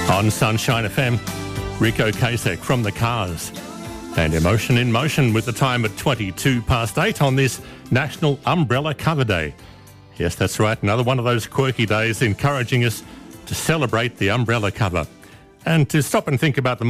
On Sunshine FM, Rico Kasek from The Cars. And Emotion in Motion with the time at 8:22 on this National Umbrella Cover Day. Yes, that's right, another one of those quirky days encouraging us to celebrate the umbrella cover and to stop and think about the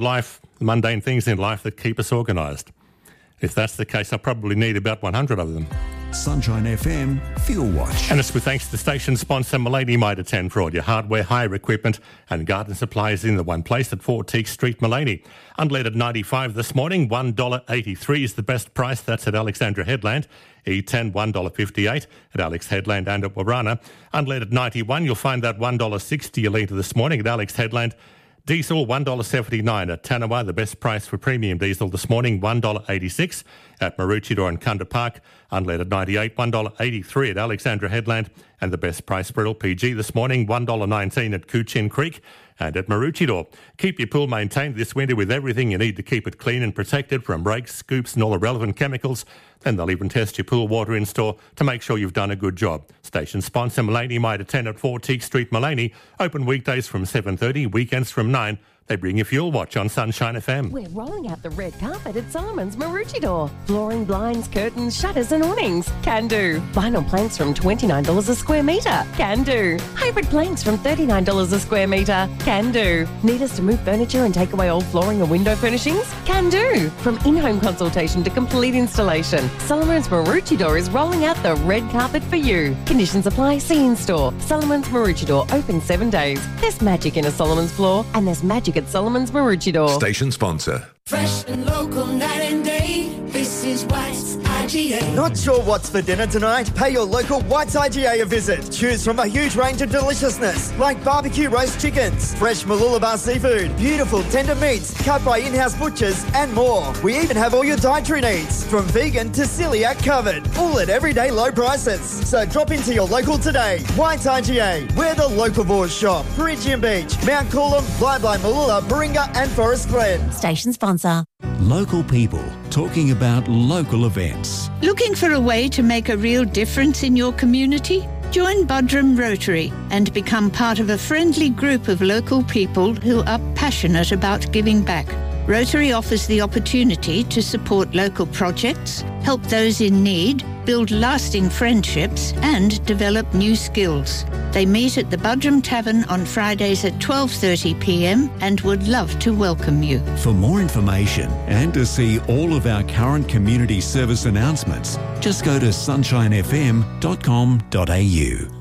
mundane things in life that keep us organised. If that's the case, I probably need about 100 of them. Sunshine FM Fuel Watch. And it's with thanks to the station sponsor Mullaney Mitre 10 for all your hardware, hire equipment and garden supplies in the one place at 4 Teague Street, Mullaney. Unleaded 95 this morning, $1.83 is the best price. That's at Alexandra Headland. E10, $1.58 at Alex Headland and at Warana. Unleaded 91, you'll find that $1.60 a litre this morning at Alex Headland. Diesel, $1.79 at Tanawa, the best price for premium diesel this morning, $1.86 at Maroochydore and Kunda Park. Unleaded 98, $1.83 at Alexandra Headland. And the best price for LPG this morning, $1.19 at Coochin Creek and at Maroochydore. Keep your pool maintained this winter with everything you need to keep it clean and protected from rakes, scoops and all the relevant chemicals. Then they'll even test your pool water in store to make sure you've done a good job. Station sponsor Mullaney Mitre 10 at 4 Teague Street, Mullaney. Open weekdays from 7:30, weekends from 9. They bring you Fuel Watch on Sunshine FM. We're rolling out the red carpet at Solomon's Maroochydore. Flooring, blinds, curtains, shutters and awnings. Can do. Vinyl planks from $29 a square metre. Can do. Hybrid planks from $39 a square metre. Can do. Need us to move furniture and take away old flooring or window furnishings? Can do. From in-home consultation to complete installation, Solomon's Maroochydore is rolling out the red carpet for you. Conditions apply. See in store. Solomon's Maroochydore, open 7 days. There's magic in a Solomon's floor and there's magic at Solomon's Maroochydore. Station sponsor. Fresh and local night and day. This is White's IGA. Not sure what's for dinner tonight? Pay your local White's IGA a visit. Choose from a huge range of deliciousness like barbecue roast chickens, fresh Mooloolaba seafood, beautiful tender meats cut by in-house butchers and more. We even have all your dietary needs, from vegan to celiac covered, all at everyday low prices. So drop into your local today. White's IGA, where the local boys shop. Perigian Beach, Mount Coolum, Bly, Mooloolaba, Baringa and Forest Glen. Station sponsor. Local people talking about local events. Looking for a way to make a real difference in your community? Join Budrum Rotary and become part of a friendly group of local people who are passionate about giving back. Rotary offers the opportunity to support local projects, help those in need, build lasting friendships and develop new skills. They meet at the Budrum Tavern on Fridays at 12:30pm and would love to welcome you. For more information and to see all of our current community service announcements, just go to sunshinefm.com.au.